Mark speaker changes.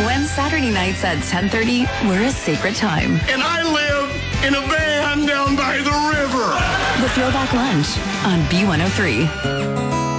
Speaker 1: When Saturday nights at 10:30 were a sacred time.
Speaker 2: And I live in a van down by the river.
Speaker 1: The Throwback Lunch on B103.